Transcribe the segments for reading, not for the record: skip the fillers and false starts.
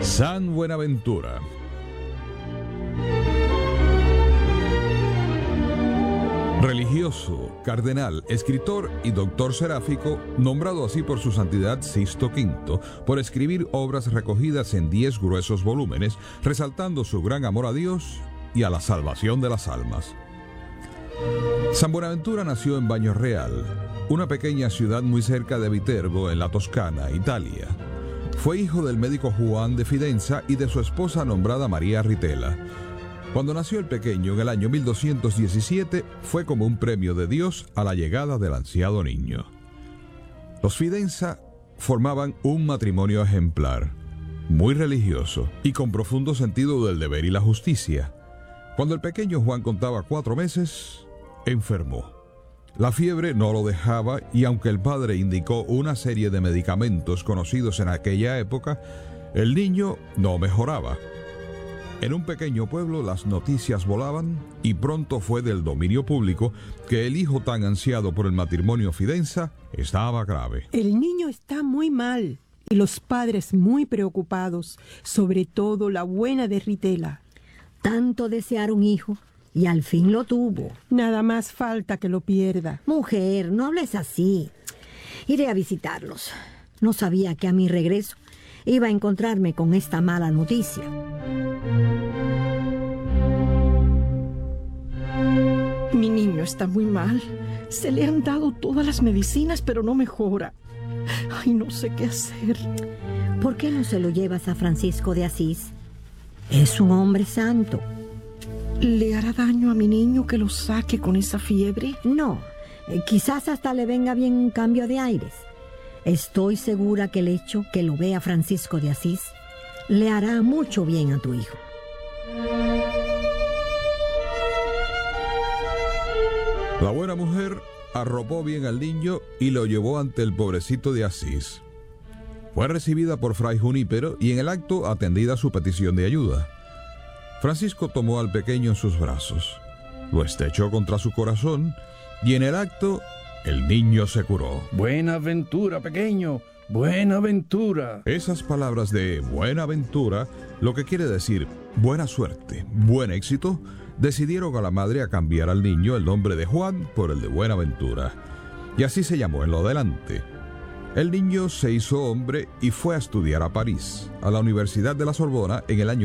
San Buenaventura. Religioso, cardenal, escritor y doctor seráfico, nombrado así por su santidad Sixto V, por escribir obras recogidas en 10 gruesos volúmenes, resaltando su gran amor a Dios y a la salvación de las almas. San Buenaventura nació en Baños-Real, una pequeña ciudad muy cerca de Viterbo, en la Toscana, Italia. Fue hijo del médico Juan de Fidenza y de su esposa nombrada María Ritela. Cuando nació el pequeño en el año 1217, fue como un premio de Dios a la llegada del ansiado niño. Los Fidenza formaban un matrimonio ejemplar, muy religioso y con profundo sentido del deber y la justicia. Cuando el pequeño Juan contaba 4 meses, enfermó. La fiebre no lo dejaba y aunque el padre indicó una serie de medicamentos conocidos en aquella época, el niño no mejoraba. En un pequeño pueblo las noticias volaban y pronto fue del dominio público que el hijo tan ansiado por el matrimonio Fidenza estaba grave. El niño está muy mal y los padres muy preocupados, sobre todo la buena de Ritela. Tanto desear un hijo y al fin lo tuvo. Nada más falta que lo pierda. Mujer, no hables así. Iré a visitarlos. No sabía que a mi regreso iba a encontrarme con esta mala noticia. Mi niño está muy mal. Se le han dado todas las medicinas, pero no mejora. Ay, no sé qué hacer. ¿Por qué no se lo llevas a Francisco de Asís? Es un hombre santo. ¿Le hará daño a mi niño que lo saque con esa fiebre? No, quizás hasta le venga bien un cambio de aires. Estoy segura que el hecho que lo vea Francisco de Asís le hará mucho bien a tu hijo. La buena mujer arropó bien al niño y lo llevó ante el pobrecito de Asís. Fue recibida por Fray Junípero y en el acto atendida su petición de ayuda. Francisco tomó al pequeño en sus brazos, lo estrechó contra su corazón y en el acto el niño se curó. Buenaventura, pequeño, Buenaventura. Esas palabras de Buenaventura, lo que quiere decir buena suerte, buen éxito, decidieron a la madre a cambiar al niño el nombre de Juan por el de Buenaventura. Y así se llamó en lo adelante. El niño se hizo hombre y fue a estudiar a París, a la Universidad de la Sorbona, en el año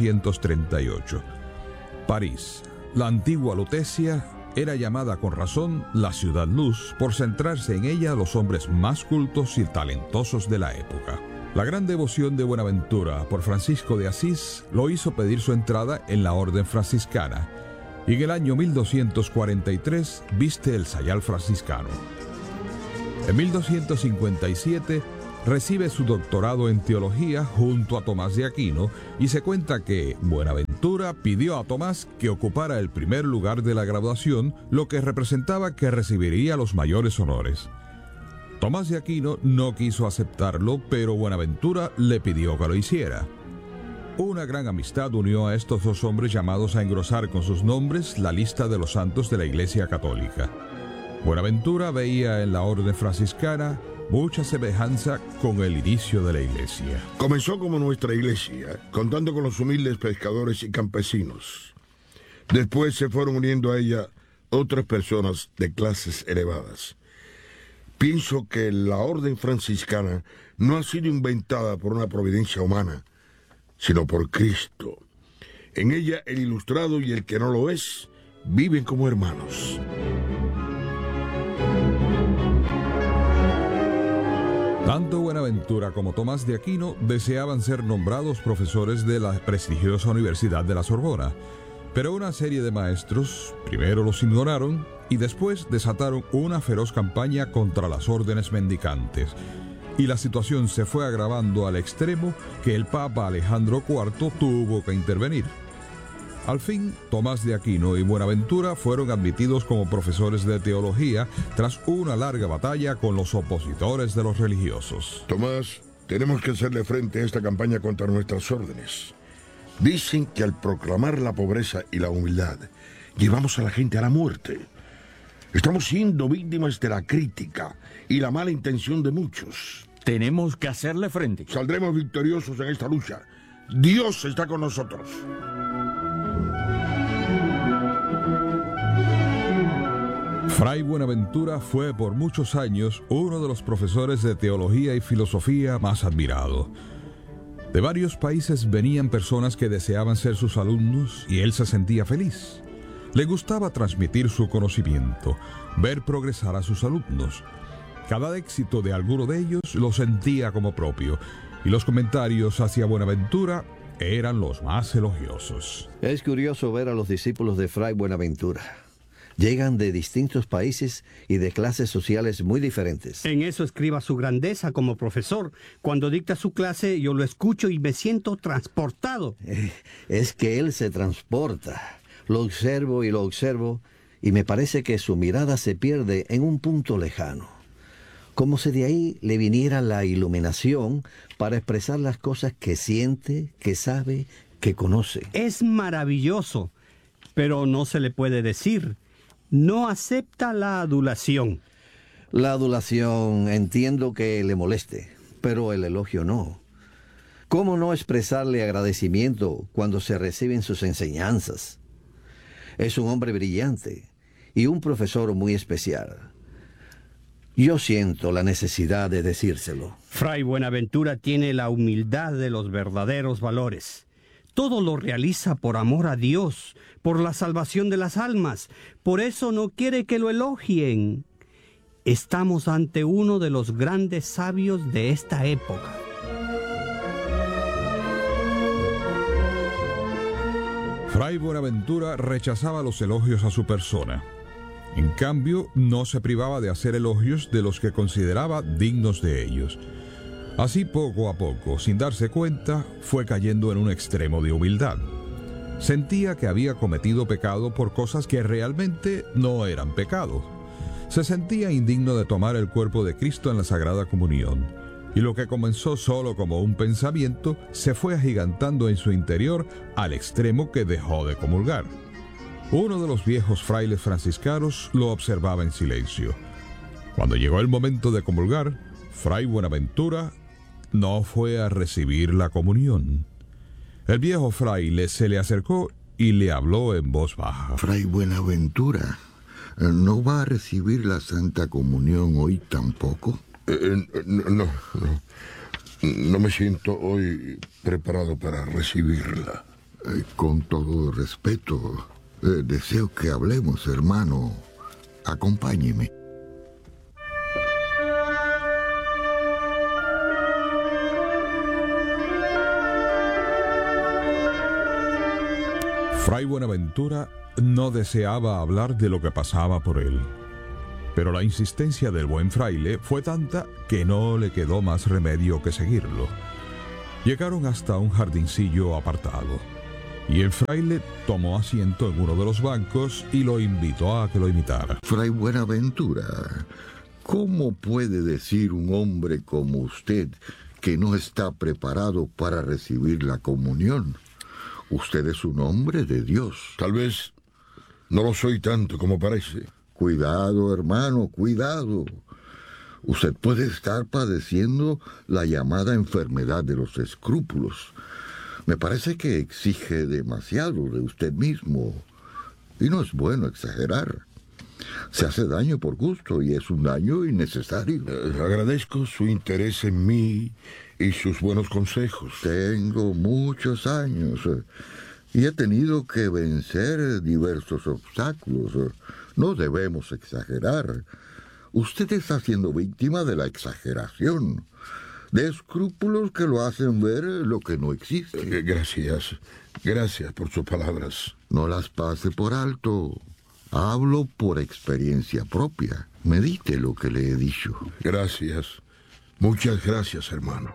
1238. París, la antigua Lutecia, era llamada con razón la Ciudad Luz por centrarse en ella los hombres más cultos y talentosos de la época. La gran devoción de Buenaventura por Francisco de Asís lo hizo pedir su entrada en la orden franciscana, y en el año 1243 viste el sayal franciscano. En 1257 recibe su doctorado en teología junto a Tomás de Aquino y se cuenta que Buenaventura pidió a Tomás que ocupara el primer lugar de la graduación, lo que representaba que recibiría los mayores honores. Tomás de Aquino no quiso aceptarlo, pero Buenaventura le pidió que lo hiciera. Una gran amistad unió a estos dos hombres llamados a engrosar con sus nombres la lista de los santos de la Iglesia Católica. Buenaventura veía en la orden franciscana mucha semejanza con el inicio de la Iglesia. Comenzó como nuestra Iglesia, contando con los humildes pescadores y campesinos. Después se fueron uniendo a ella otras personas de clases elevadas. Pienso que la orden franciscana no ha sido inventada por una providencia humana, sino por Cristo. En ella el ilustrado y el que no lo es viven como hermanos. Tanto Buenaventura como Tomás de Aquino deseaban ser nombrados profesores de la prestigiosa Universidad de la Sorbona, pero una serie de maestros primero los ignoraron y después desataron una feroz campaña contra las órdenes mendicantes, y la situación se fue agravando al extremo que el Papa Alejandro IV tuvo que intervenir. Al fin, Tomás de Aquino y Buenaventura fueron admitidos como profesores de teología tras una larga batalla con los opositores de los religiosos. Tomás, tenemos que hacerle frente a esta campaña contra nuestras órdenes. Dicen que al proclamar la pobreza y la humildad, llevamos a la gente a la muerte. Estamos siendo víctimas de la crítica y la mala intención de muchos. Tenemos que hacerle frente. Saldremos victoriosos en esta lucha. Dios está con nosotros. Fray Buenaventura fue por muchos años uno de los profesores de teología y filosofía más admirado. De varios países venían personas que deseaban ser sus alumnos y él se sentía feliz. Le gustaba transmitir su conocimiento, ver progresar a sus alumnos. Cada éxito de alguno de ellos lo sentía como propio, y los comentarios hacia Buenaventura eran los más elogiosos. Es curioso ver a los discípulos de Fray Buenaventura. Llegan de distintos países y de clases sociales muy diferentes. En eso escriba su grandeza como profesor. Cuando dicta su clase, yo lo escucho y me siento transportado. Es que él se transporta. Lo observo y me parece que su mirada se pierde en un punto lejano. Como si de ahí le viniera la iluminación para expresar las cosas que siente, que sabe, que conoce. Es maravilloso, pero no se le puede decir. No acepta la adulación. La adulación entiendo que le moleste, pero el elogio no. ¿Cómo no expresarle agradecimiento cuando se reciben sus enseñanzas? Es un hombre brillante y un profesor muy especial. Yo siento la necesidad de decírselo. Fray Buenaventura tiene la humildad de los verdaderos valores. Todo lo realiza por amor a Dios, por la salvación de las almas. Por eso no quiere que lo elogien. Estamos ante uno de los grandes sabios de esta época. Fray Buenaventura rechazaba los elogios a su persona. En cambio, no se privaba de hacer elogios de los que consideraba dignos de ellos. Así, poco a poco, sin darse cuenta, fue cayendo en un extremo de humildad. Sentía que había cometido pecado por cosas que realmente no eran pecado. Se sentía indigno de tomar el cuerpo de Cristo en la Sagrada Comunión, y lo que comenzó solo como un pensamiento se fue agigantando en su interior al extremo que dejó de comulgar. Uno de los viejos frailes franciscanos lo observaba en silencio. Cuando llegó el momento de comulgar, Fray Buenaventura no fue a recibir la comunión. El viejo fraile se le acercó y le habló en voz baja. Fray Buenaventura, ¿no va a recibir la Santa Comunión hoy tampoco? No me siento hoy preparado para recibirla. Con todo respeto, deseo que hablemos, hermano. Acompáñeme. Fray Buenaventura no deseaba hablar de lo que pasaba por él, pero la insistencia del buen fraile fue tanta que no le quedó más remedio que seguirlo. Llegaron hasta un jardincillo apartado, y el fraile tomó asiento en uno de los bancos y lo invitó a que lo imitara. Fray Buenaventura, ¿cómo puede decir un hombre como usted que no está preparado para recibir la comunión? Usted es un hombre de Dios. Tal vez no lo soy tanto como parece. Cuidado, hermano, cuidado. Usted puede estar padeciendo la llamada enfermedad de los escrúpulos. Me parece que exige demasiado de usted mismo. Y no es bueno exagerar. Se hace daño por gusto y es un daño innecesario. Agradezco su interés en mí y sus buenos consejos. Tengo muchos años y he tenido que vencer diversos obstáculos. No debemos exagerar. Usted está siendo víctima de la exageración, de escrúpulos que lo hacen ver lo que no existe. Gracias por sus palabras. No las pase por alto. Hablo por experiencia propia. Medite lo que le he dicho. Gracias. Muchas gracias, hermano.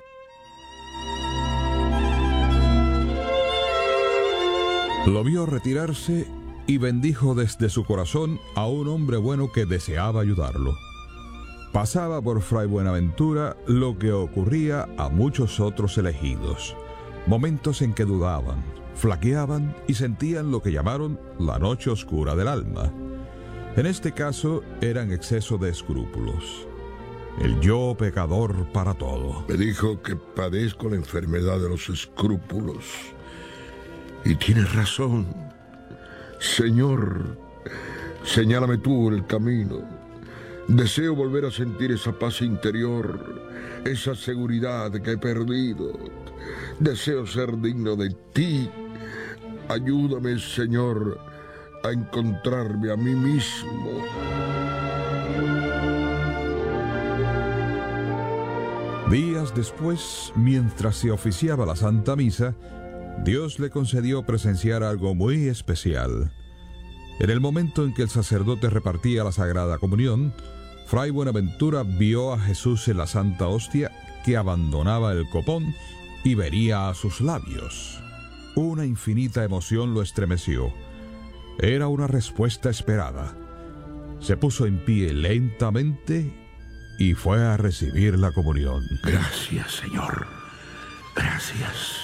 Lo vio retirarse y bendijo desde su corazón a un hombre bueno que deseaba ayudarlo. Pasaba por Fray Buenaventura lo que ocurría a muchos otros elegidos. Momentos en que dudaban, flaqueaban y sentían lo que llamaron la noche oscura del alma. En este caso eran exceso de escrúpulos. el yo pecador para todo. Me dijo que padezco la enfermedad de los escrúpulos. Y tienes razón. Señor, señálame tú el camino. Deseo volver a sentir esa paz interior, esa seguridad que he perdido. Deseo ser digno de ti. Ayúdame, Señor, a encontrarme a mí mismo. Días después, mientras se oficiaba la Santa Misa, Dios le concedió presenciar algo muy especial. En el momento en que el sacerdote repartía la Sagrada Comunión, Fray Buenaventura vio a Jesús en la Santa Hostia, que abandonaba el copón y vería a sus labios. Una infinita emoción lo estremeció. Era una respuesta esperada. Se puso en pie lentamente y fue a recibir la comunión. Gracias, Señor. Gracias.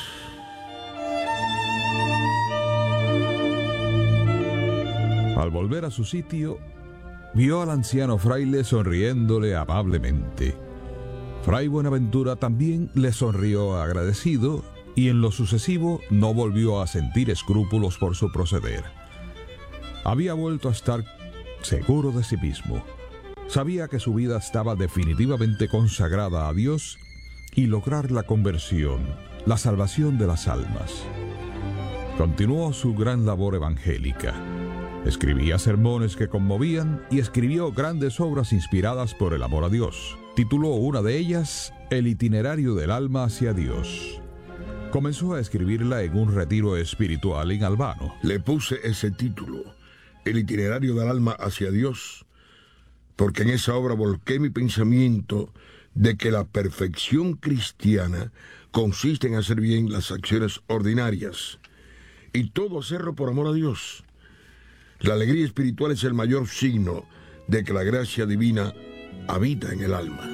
Al volver a su sitio, vio al anciano fraile sonriéndole amablemente. Fray Buenaventura también le sonrió agradecido y en lo sucesivo no volvió a sentir escrúpulos por su proceder. Había vuelto a estar seguro de sí mismo. Sabía que su vida estaba definitivamente consagrada a Dios y lograr la conversión, la salvación de las almas. Continuó su gran labor evangélica. Escribía sermones que conmovían y escribió grandes obras inspiradas por el amor a Dios. Tituló una de ellas El itinerario del alma hacia Dios. Comenzó a escribirla en un retiro espiritual en Albano. Le puse ese título, El itinerario del alma hacia Dios, porque en esa obra volqué mi pensamiento de que la perfección cristiana consiste en hacer bien las acciones ordinarias y todo hacerlo por amor a Dios. La alegría espiritual es el mayor signo de que la gracia divina habita en el alma.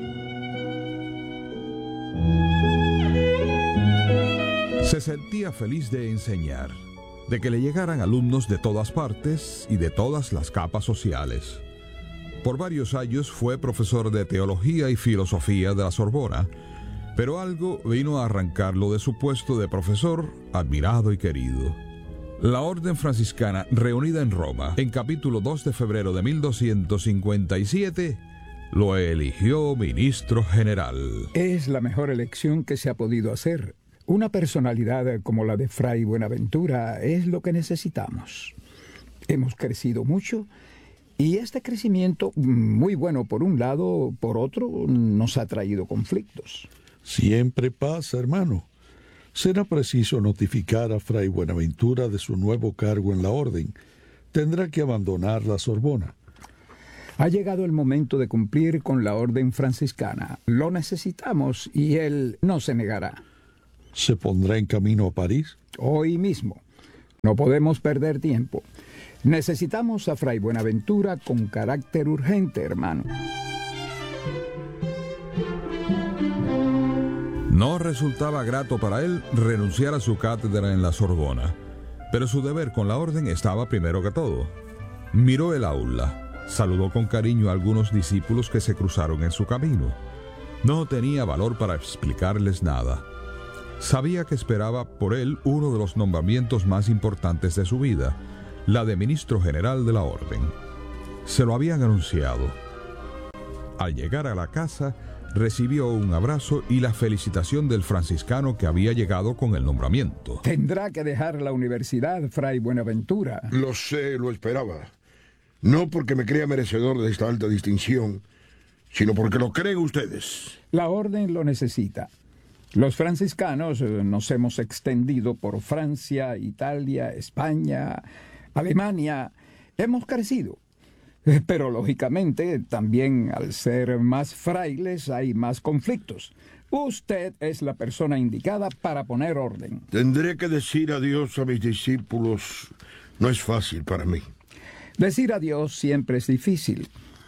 Se sentía feliz de enseñar, de que le llegaran alumnos de todas partes y de todas las capas sociales. Por varios años fue profesor de teología y filosofía de la Sorbona, pero algo vino a arrancarlo de su puesto de profesor, admirado y querido. La Orden Franciscana, reunida en Roma, en capítulo 2 de febrero de 1257, lo eligió ministro general. Es la mejor elección que se ha podido hacer. Una personalidad como la de Fray Buenaventura es lo que necesitamos. Hemos crecido mucho y este crecimiento, muy bueno por un lado, por otro, nos ha traído conflictos. Siempre pasa, hermano. Será preciso notificar a Fray Buenaventura de su nuevo cargo en la orden. Tendrá que abandonar la Sorbona. Ha llegado el momento de cumplir con la orden franciscana. Lo necesitamos y él no se negará. ¿Se pondrá en camino a París? Hoy mismo. No podemos perder tiempo. Necesitamos a Fray Buenaventura con carácter urgente, hermano. No resultaba grato para él renunciar a su cátedra en la Sorbona, pero su deber con la orden estaba primero que todo. Miró el aula, saludó con cariño a algunos discípulos que se cruzaron en su camino. No tenía valor para explicarles nada. Sabía que esperaba por él uno de los nombramientos más importantes de su vida, la de ministro general de la orden. Se lo habían anunciado. Al llegar a la casa, recibió un abrazo y la felicitación del franciscano que había llegado con el nombramiento. Tendrá que dejar la universidad, Fray Buenaventura. Lo sé, lo esperaba. No porque me crea merecedor de esta alta distinción, sino porque lo creen ustedes. La orden lo necesita. Los franciscanos nos hemos extendido por Francia, Italia, España, Alemania. Hemos crecido. Pero lógicamente, también al ser más frailes hay más conflictos. Usted es la persona indicada para poner orden. Tendré que decir adiós a mis discípulos. No es fácil para mí. Decir adiós siempre es difícil.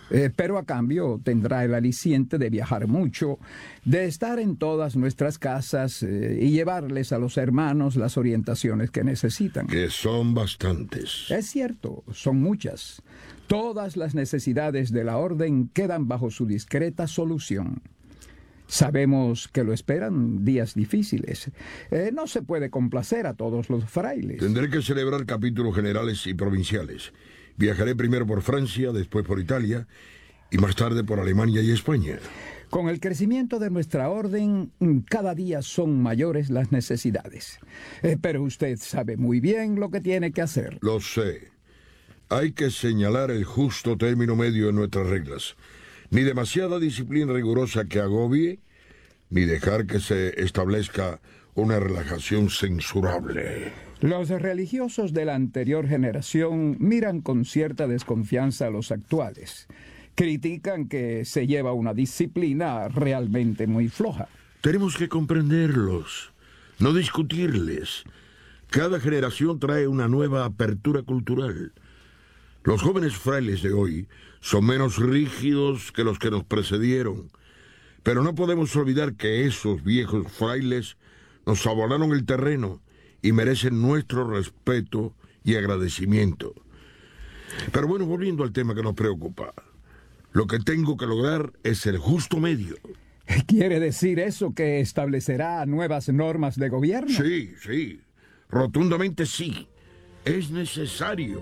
Pero a cambio tendrá el aliciente de viajar mucho, de estar en todas nuestras casas y llevarles a los hermanos las orientaciones que necesitan. Que son bastantes. Es cierto, son muchas. Todas las necesidades de la orden quedan bajo su discreta solución. Sabemos que lo esperan días difíciles. No se puede complacer a todos los frailes. Tendré que celebrar capítulos generales y provinciales. Viajaré primero por Francia, después por Italia y más tarde por Alemania y España. Con el crecimiento de nuestra orden, cada día son mayores las necesidades. Pero usted sabe muy bien lo que tiene que hacer. Lo sé. Hay que señalar el justo término medio en nuestras reglas. Ni demasiada disciplina rigurosa que agobie, ni dejar que se establezca una relajación censurable. Los religiosos de la anterior generación miran con cierta desconfianza a los actuales. Critican que se lleva una disciplina realmente muy floja. Tenemos que comprenderlos, no discutirles. Cada generación trae una nueva apertura cultural. Los jóvenes frailes de hoy son menos rígidos que los que nos precedieron, pero no podemos olvidar que esos viejos frailes nos abonaron el terreno y merecen nuestro respeto y agradecimiento. Pero bueno, volviendo al tema que nos preocupa, lo que tengo que lograr es el justo medio. ¿Quiere decir eso que establecerá nuevas normas de gobierno? Sí, rotundamente sí. Es necesario.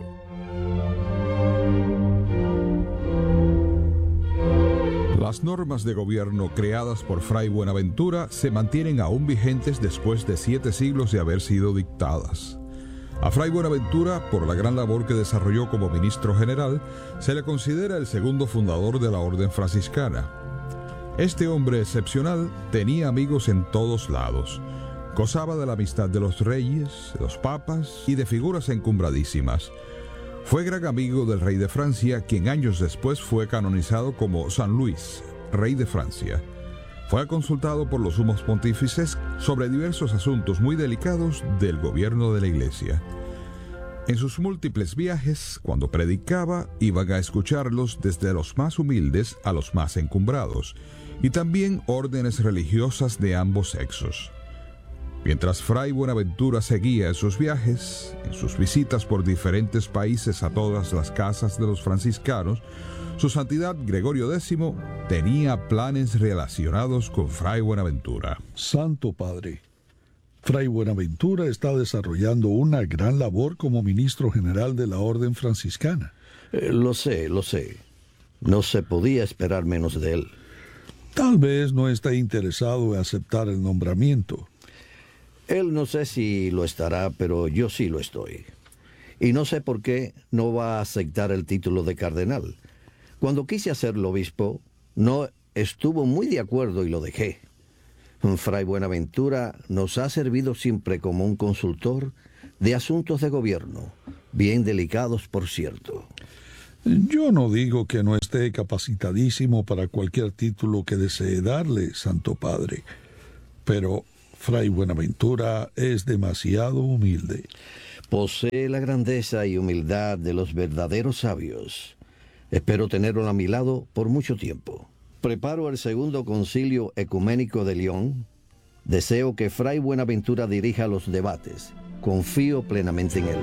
Las normas de gobierno creadas por Fray Buenaventura se mantienen aún vigentes después de 7 siglos de haber sido dictadas. A Fray Buenaventura, por la gran labor que desarrolló como ministro general, se le considera el segundo fundador de la orden franciscana. Este hombre excepcional tenía amigos en todos lados. Gozaba de la amistad de los reyes, de los papas y de figuras encumbradísimas. Fue gran amigo del rey de Francia, quien años después fue canonizado como San Luis, rey de Francia. Fue consultado por los sumos pontífices sobre diversos asuntos muy delicados del gobierno de la Iglesia. En sus múltiples viajes, cuando predicaba, iban a escucharlos desde los más humildes a los más encumbrados, y también órdenes religiosas de ambos sexos. Mientras Fray Buenaventura seguía en sus viajes, en sus visitas por diferentes países a todas las casas de los franciscanos, su santidad Gregorio X tenía planes relacionados con Fray Buenaventura. Santo Padre, Fray Buenaventura está desarrollando una gran labor como ministro general de la Orden Franciscana. Lo sé. No se podía esperar menos de él. Tal vez no está interesado en aceptar el nombramiento. Él no sé si lo estará, pero yo sí lo estoy. Y no sé por qué no va a aceptar el título de cardenal. Cuando quise hacerlo obispo, no estuvo muy de acuerdo y lo dejé. Fray Buenaventura nos ha servido siempre como un consultor de asuntos de gobierno, bien delicados, por cierto. Yo no digo que no esté capacitadísimo para cualquier título que desee darle, Santo Padre, pero Fray Buenaventura es demasiado humilde. Posee la grandeza y humildad de los verdaderos sabios. Espero tenerlo a mi lado por mucho tiempo. Preparo el segundo concilio ecuménico de León. Deseo que Fray Buenaventura dirija los debates. Confío plenamente en él.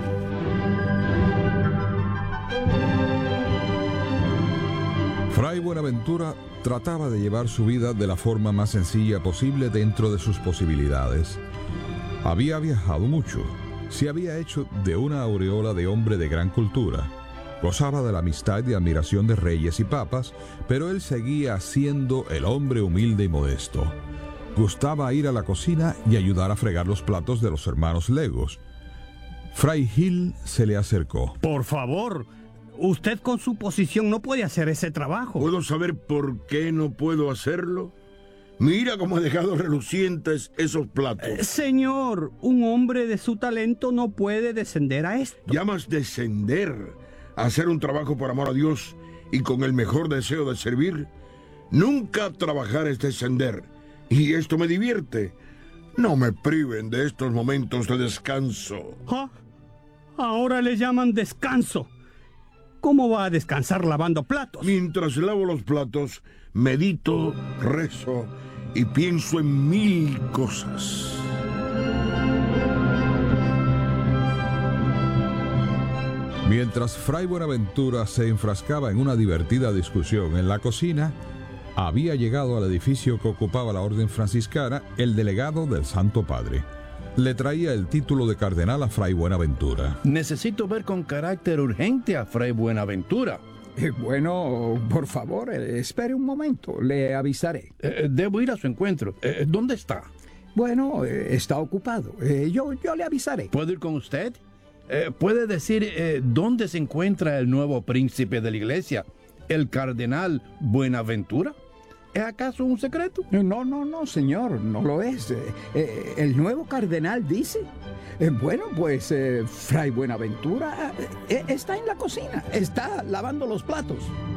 Fray Buenaventura trataba de llevar su vida de la forma más sencilla posible dentro de sus posibilidades. Había viajado mucho, se había hecho de una aureola de hombre de gran cultura, gozaba de la amistad y admiración de reyes y papas, pero él seguía siendo el hombre humilde y modesto. Gustaba ir a la cocina y ayudar a fregar los platos de los hermanos legos. Fray Gil se le acercó. Por favor, usted con su posición no puede hacer ese trabajo. ¿Puedo saber por qué no puedo hacerlo? Mira cómo ha dejado relucientes esos platos. Señor, un hombre de su talento no puede descender a esto. ¿Llamas descender a hacer un trabajo por amor a Dios y con el mejor deseo de servir? Nunca trabajar es descender, y esto me divierte. No me priven de estos momentos de descanso. ¿Ah? Ahora le llaman descanso. ¿Cómo va a descansar lavando platos? Mientras lavo los platos, medito, rezo y pienso en 1000 cosas. Mientras Fray Buenaventura se enfrascaba en una divertida discusión en la cocina, había llegado al edificio que ocupaba la orden franciscana el delegado del Santo Padre. Le traía el título de cardenal a Fray Buenaventura. Necesito ver con carácter urgente a Fray Buenaventura. Bueno, por favor, espere un momento, le avisaré. Debo ir a su encuentro. ¿Dónde está? Bueno, está ocupado. Yo le avisaré. ¿Puedo ir con usted? ¿Puede decir dónde se encuentra el nuevo príncipe de la iglesia, el cardenal Buenaventura? ¿Es acaso un secreto? No, señor, no lo es. El nuevo cardenal dice. Bueno, pues Fray Buenaventura está en la cocina, está lavando los platos.